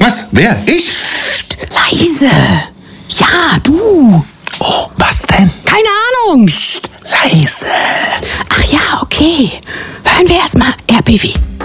Was? Wer? Ich? Psst, leise. Ja, du. Oh, was denn? Keine Ahnung. Psst, leise. Ach ja, okay. Hören wir erstmal RBB.